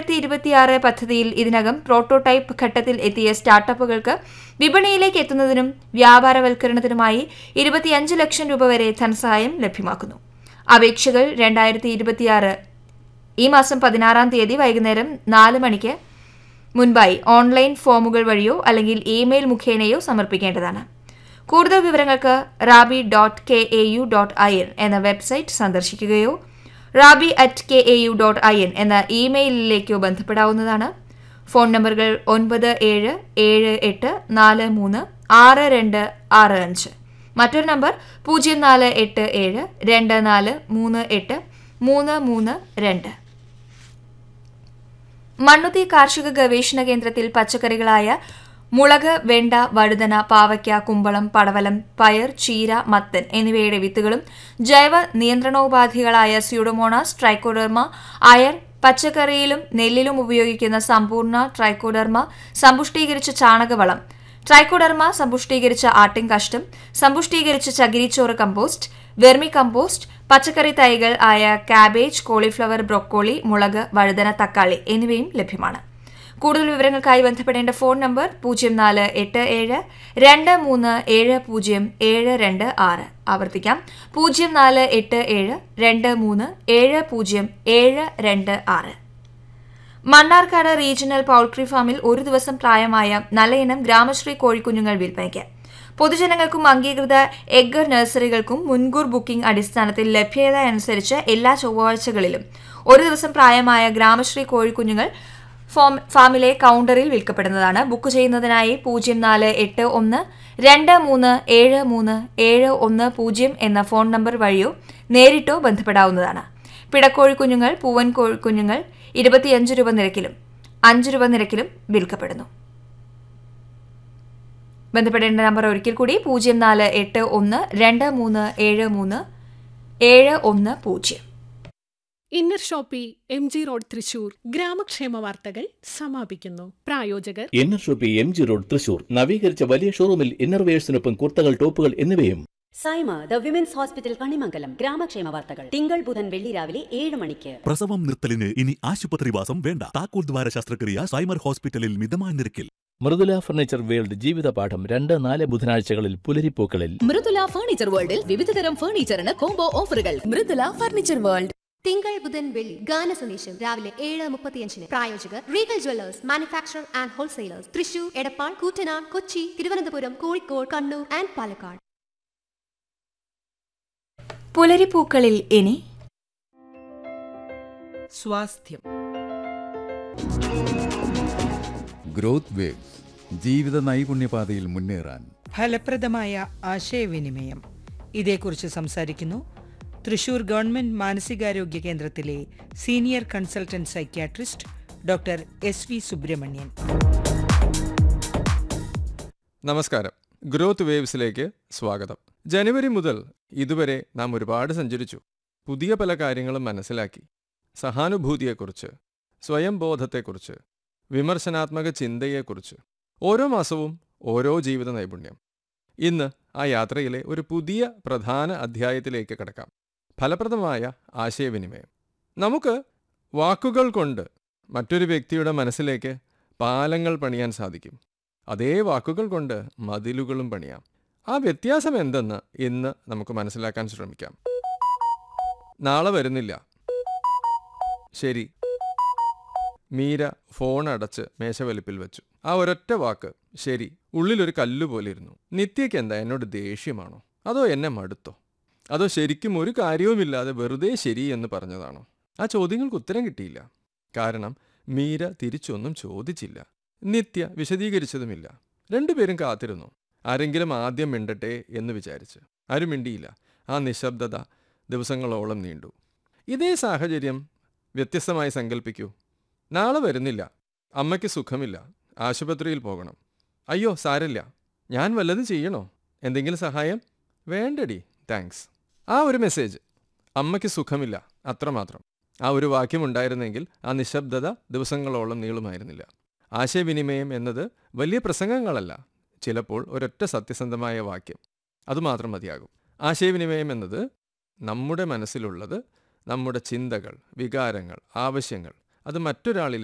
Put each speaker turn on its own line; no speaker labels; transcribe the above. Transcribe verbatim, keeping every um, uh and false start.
രണ്ടായിരത്തി ഇരുപത്തിയാറ് പദ്ധതിയിൽ ഇതിനകം പ്രോട്ടോടൈപ്പ് ഘട്ടത്തിൽ എത്തിയ സ്റ്റാർട്ടപ്പുകൾക്ക് വിപണിയിലേക്ക് എത്തുന്നതിനും വ്യാപാരവൽക്കരണത്തിനുമായി ഇരുപത്തിയഞ്ച് ലക്ഷം രൂപ വരെ ധനസഹായം ലഭ്യമാക്കുന്നു. അപേക്ഷകൾ രണ്ടായിരത്തി ഇരുപത്തിയാറ് ഈ മാസം പതിനാറാം തീയതി വൈകുന്നേരം നാല് മണിക്ക് മുൻപായി ഓൺലൈൻ ഫോമുകൾ വഴിയോ അല്ലെങ്കിൽ ഇമെയിൽ മുഖേനയോ സമർപ്പിക്കേണ്ടതാണ്. കൂടുതൽ വിവരങ്ങൾക്ക് rabi dot K A U dot I N എന്ന website സന്ദർശിക്കുകയോ rabi at K A U dot I N എന്ന ഇമെയിലിലേക്കോ ബന്ധപ്പെടാവുന്നതാണ്. ഫോൺ നമ്പറുകൾ ഒൻപത് ഏഴ് ഏഴ് എട്ട് നാല് മൂന്ന് ആറ് രണ്ട് ആറ് അഞ്ച്. മറ്റൊരു നമ്പർ പൂജ്യം നാല് എട്ട് ഏഴ് രണ്ട് നാല് മൂന്ന് എട്ട് മൂന്ന് മൂന്ന് രണ്ട്. മണ്ണുത്തി കാർഷിക ഗവേഷണ കേന്ദ്രത്തിൽ പച്ചക്കറികളായ മുളക്, വെണ്ട, വഴുതന, പാവയ്ക്ക, കുമ്പളം, പടവലം, പയർ, ചീര, മത്തൻ എന്നിവയുടെ വിത്തുകളും ജൈവ നിയന്ത്രണോപാധികളായ സ്യൂഡോമോണാസ്, ട്രൈക്കോഡെർമ, അയർ, പച്ചക്കറിയിലും നെല്ലിലും ഉപയോഗിക്കുന്ന സമ്പൂർണ്ണ ട്രൈക്കോഡെർമ, സമ്പുഷ്ടീകരിച്ച ചാണകവളം, ട്രൈക്കോഡെർമ സമ്പുഷ്ടീകരിച്ച ആട്ടിൻകാഷ്ടം, സമ്പുഷ്ടീകരിച്ച ചകിരിച്ചോറ് കമ്പോസ്റ്റ്, വെർമി കമ്പോസ്റ്റ്, പച്ചക്കറി തൈകൾ ആയ കാബേജ്, കോളിഫ്ലവർ, ബ്രൊക്കോളി, മുളക്, വഴുതന, തക്കാളി എന്നിവയും ലഭ്യമാണ്. കൂടുതൽ വിവരങ്ങൾക്കായി ബന്ധപ്പെടേണ്ട ഫോൺ നമ്പർ പൂജ്യം നാല് എട്ട് ഏഴ് രണ്ട് മൂന്ന് ഏഴ് പൂജ്യം ഏഴ് രണ്ട് ആറ്. ആവർത്തിക്കാം, പൂജ്യം നാല് എട്ട് ഏഴ് രണ്ട് മൂന്ന് ഏഴ് പൂജ്യം ഏഴ് രണ്ട് ആറ്. മണ്ണാർക്കാട് റീജിയണൽ പൌൾട്രി ഫാമിൽ ഒരു ദിവസം പ്രായമായ നല്ലയിനം ഗ്രാമശ്രീ കോഴിക്കുഞ്ഞുങ്ങൾ വിൽപ്പനയ്ക്ക്. പൊതുജനങ്ങൾക്കും അംഗീകൃത എഗ് നഴ്സറികൾക്കും മുൻകൂർ ബുക്കിംഗ് അടിസ്ഥാനത്തിൽ ലഭ്യത അനുസരിച്ച് എല്ലാ ചൊവ്വാഴ്ചകളിലും ഒരു ദിവസം പ്രായമായ ഗ്രാമശ്രീ കോഴിക്കുഞ്ഞുങ്ങൾ ഫാമിലെ കൌണ്ടറിൽ വിൽക്കപ്പെടുന്നതാണ്. ബുക്ക് ചെയ്യുന്നതിനായി പൂജ്യം നാല് എട്ട് ഒന്ന് രണ്ട് മൂന്ന് ഏഴ് മൂന്ന് ഏഴ് ഒന്ന് പൂജ്യം എന്ന ഫോൺ നമ്പർ വഴിയോ നേരിട്ടോ ബന്ധപ്പെടാവുന്നതാണ്. പിടക്കോഴിക്കുഞ്ഞുങ്ങൾ, പൂവൻ കോഴിക്കുഞ്ഞുങ്ങൾ ഇരുപത്തിയഞ്ച് രൂപ നിരക്കിലും അഞ്ച് രൂപ നിരക്കിലും വിൽക്കപ്പെടുന്നു. ബന്ധപ്പെടേണ്ട നമ്പർ ഒരിക്കൽ കൂടി പൂജ്യം നാല് എട്ട് ഒന്ന് രണ്ട് മൂന്ന് ഏഴ് മൂന്ന് ഏഴ് ഒന്ന് പൂജ്യം.
Inner Shopee M G road Thrissur ഗ്രാമക്ഷേമ വാർത്തകൾ സമാപിക്കുന്നു. പ്രായോജകർ
inner Shopee M G road Thrissur. നവീകരിച്ച വലിയ ഷോറൂമിൽ ഇന്നർവെയേഴ്സിനൊപ്പം കുർത്തകൾ, ടോപ്പുകൾ എന്നിവയും.
Saima the women's hospital Kanimangalam ഗ്രാമക്ഷേമ വാർത്തകൾ തിങ്കൾ ബുധൻ വെള്ളി രാവിലെ ഏഴ് മണിക്ക്.
പ്രസവം നിർത്തലിന് ഇനി ആശുപത്രിവാസം വേണ്ട. താക്കോൽ ദ്വാര ശസ്ത്രക്രിയ സൈമർ ഹോസ്പിറ്റലിൽ മിതമായ നിരക്കിൽ.
മൃദുല ഫർണിച്ചർ വേൾഡ് ജീവിതപാഠം രണ്ട് നാല് ബുധനാഴ്ചകളിൽ പുലരിപ്പൂക്കളിൽ.
മൃദുല ഫർണിച്ചർ വേൾഡിൽ വിവിധതരം ഫർണിച്ചറിന് കോംബോ ഓഫറുകൾ. Mridula furniture world.
തിങ്കൾ ബുധൻ വെള്ളി ഗാന സന്ദേശം രാവിലെ ഏഴ് മുപ്പത്തിയഞ്ചിന്. പ്രായോജകർ Regal Jewellers manufacturer and wholesalers Thrissur, Edappal, Koottanad, Kochi, Thiruvananthapuram, Kozhikode, Kannur and Palakkad.
പുലരിപ്പൂക്കളിൽ ഇനി
സ്വാസ്ഥ്യം.
ഗ്രോത്ത് വേവ്സ്, ജീവിത നൈപുണ്യപാതയിൽ മുന്നേറാൻ
ഫലപ്രദമായ ആശയവിനിമയം. ഇതേക്കുറിച്ച് സംസാരിക്കുന്നു തൃശൂർ ഗവൺമെന്റ് മാനസികാരോഗ്യ കേന്ദ്രത്തിലെ senior consultant psychiatrist doctor S V Subramanian.
നമസ്കാരം. ഗ്രോത്ത് വേവ്സിലേക്ക് സ്വാഗതം. ജനുവരി മുതൽ ഇതുവരെ നാം ഒരുപാട് സഞ്ചരിച്ചു. പുതിയ പല കാര്യങ്ങളും മനസ്സിലാക്കി. സഹാനുഭൂതിയെക്കുറിച്ച്, സ്വയം ബോധത്തെക്കുറിച്ച്, വിമർശനാത്മക ചിന്തയെക്കുറിച്ച്. ഓരോ മാസവും ഓരോ ജീവിത നൈപുണ്യം. ഇന്ന് ആ യാത്രയിലെ ഒരു പുതിയ പ്രധാന അധ്യായത്തിലേക്ക് കടക്കാം. ഫലപ്രദമായ ആശയവിനിമയം. നമുക്ക് വാക്കുകൾ കൊണ്ട് മറ്റൊരു വ്യക്തിയുടെ മനസ്സിലേക്ക് പാലങ്ങൾ പണിയാൻ സാധിക്കും. അതേ വാക്കുകൾ കൊണ്ട് മതിലുകളും പണിയാം. ആ വ്യത്യാസം എന്തെന്ന് ഇന്ന് നമുക്ക് മനസ്സിലാക്കാൻ ശ്രമിക്കാം. നാളെ വരുന്നില്ല. ശരി. മീര ഫോൺ അടച്ച് മേശവലിപ്പിൽ വെച്ചു. ആ ഒരൊറ്റ വാക്ക് ശരി ഉള്ളിലൊരു കല്ലുപോലെ ഇരുന്നു. നിത്യയ്ക്ക് എന്താ എന്നോട് ദേഷ്യമാണോ? അതോ എന്നെ മടുത്തോ? അതോ ശരിക്കും ഒരു കാര്യവുമില്ലാതെ വെറുതെ ശരി എന്ന് പറഞ്ഞതാണോ? ആ ചോദ്യങ്ങൾക്ക് ഉത്തരം കിട്ടിയില്ല. കാരണം മീര തിരിച്ചൊന്നും ചോദിച്ചില്ല. നിത്യ വിശദീകരിച്ചതുമില്ല. രണ്ടുപേരും കാത്തിരുന്നു. ആരെങ്കിലും ആദ്യം മിണ്ടട്ടെ എന്ന് വിചാരിച്ച്. ആരും മിണ്ടിയില്ല. ആ നിശബ്ദത ദിവസങ്ങളോളം നീണ്ടു. ഇതേ സാഹചര്യം വ്യത്യസ്തമായി സങ്കല്പിക്കൂ. നാളെ വരുന്നില്ല. അമ്മയ്ക്ക് സുഖമില്ല. ആശുപത്രിയിൽ പോകണം. അയ്യോ സാരല്ല. ഞാൻ വല്ലതും ചെയ്യണോ? എന്തെങ്കിലും സഹായം? വേണ്ടടി, താങ്ക്സ്. ആ ഒരു മെസ്സേജ്. അമ്മയ്ക്ക് സുഖമില്ല, അത്രമാത്രം. ആ ഒരു വാക്യമുണ്ടായിരുന്നെങ്കിൽ ആ നിശബ്ദത ദിവസങ്ങളോളം നീളുമായിരുന്നില്ല. ആശയവിനിമയം എന്നത് വലിയ പ്രസംഗങ്ങളല്ല, ചിലപ്പോൾ ഒരൊറ്റ സത്യസന്ധമായ വാക്യം. അതുമാത്രം മതിയാകും. ആശയവിനിമയം എന്നത് നമ്മുടെ മനസ്സിലുള്ളത്, നമ്മുടെ ചിന്തകൾ, വികാരങ്ങൾ, ആവശ്യങ്ങൾ അത് മറ്റൊരാളിൽ